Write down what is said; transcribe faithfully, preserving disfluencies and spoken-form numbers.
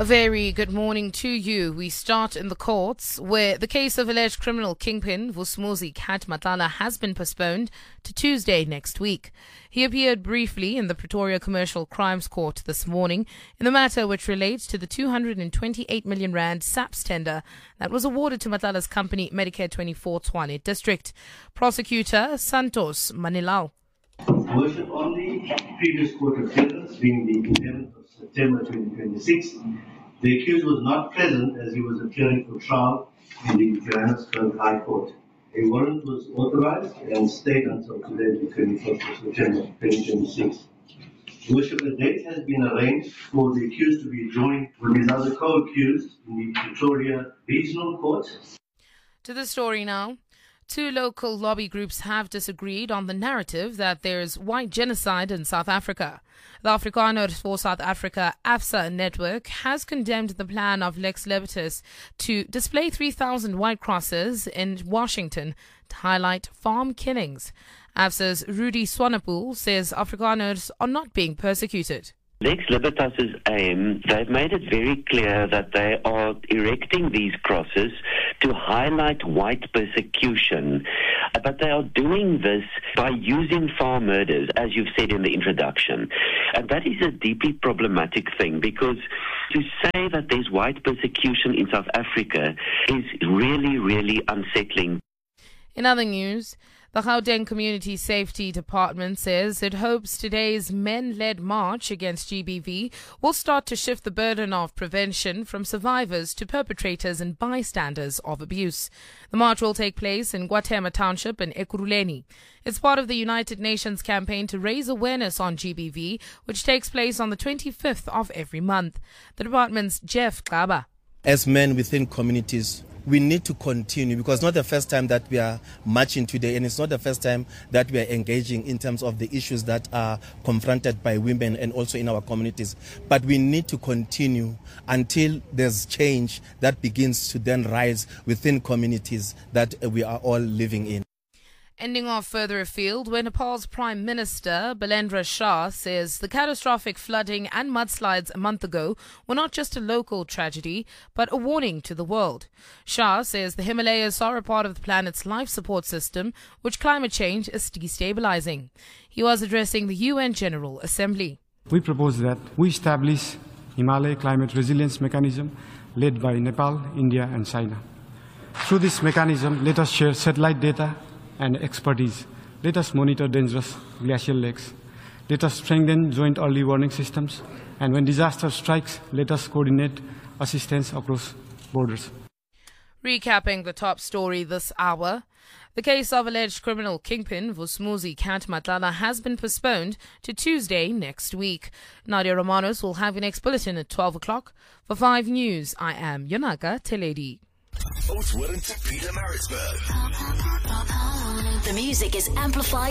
A very good morning to you. We start in the courts, where the case of alleged criminal kingpin Vusumuzi Cat Matlala has been postponed to Tuesday next week. He appeared briefly in the Pretoria Commercial Crimes Court this morning in the matter which relates to the two hundred twenty-eight million rand SAPS tender that was awarded to Matlala's company Medicare twenty-four Tshwane District. Prosecutor Santos Manilao. Worship on the previous court appearance being the eleventh of September twenty twenty-six, the accused was not present as he was appearing for trial in the Johannesburg High Court. A warrant was authorized and stayed until today, the twenty-first of September twenty twenty-six. Worship, a date has been arranged for the accused to be joined with his other co-accused in the Pretoria Regional Court. To the story now. Two local lobby groups have disagreed on the narrative that there's white genocide in South Africa. The Afrikaners for South Africa AFSA network has condemned the plan of Lex Libertas to display three thousand white crosses in Washington to highlight farm killings. AFSA's Rudy Swanepoel says Afrikaners are not being persecuted. Lex Libertas' aim, they've made it very clear that they are erecting these crosses to highlight white persecution. But they are doing this by using farm murders, as you've said in the introduction. And that is a deeply problematic thing, because to say that there's white persecution in South Africa is really, really unsettling. In other news, the Gauteng Community Safety Department says it hopes today's men-led march against G B V will start to shift the burden of prevention from survivors to perpetrators and bystanders of abuse. The march will take place in Guatemala Township in Ekurhuleni. It's part of the United Nations campaign to raise awareness on G B V, which takes place on the twenty-fifth of every month. The department's Jeff Kaba. As men within communities, we need to continue, because it's not the first time that we are marching today, and it's not the first time that we are engaging in terms of the issues that are confronted by women and also in our communities. But we need to continue until there's change that begins to then rise within communities that we are all living in. Ending off further afield, where Nepal's Prime Minister Balendra Shah says the catastrophic flooding and mudslides a month ago were not just a local tragedy, but a warning to the world. Shah says the Himalayas are a part of the planet's life support system, which climate change is destabilizing. He was addressing the U N General Assembly. We propose that we establish Himalaya Climate Resilience Mechanism led by Nepal, India and China. Through this mechanism, let us share satellite data and expertise. Let us monitor dangerous glacial lakes. Let us strengthen joint early warning systems. And when disaster strikes, let us coordinate assistance across borders. Recapping the top story this hour, the case of alleged criminal kingpin Vusumuzi Cat Matlala has been postponed to Tuesday next week. Nadia Romanos will have your next bulletin at twelve o'clock. For five News, I am Yonaka Teledi. Oatswood and Peter Maritzburg. The music is amplified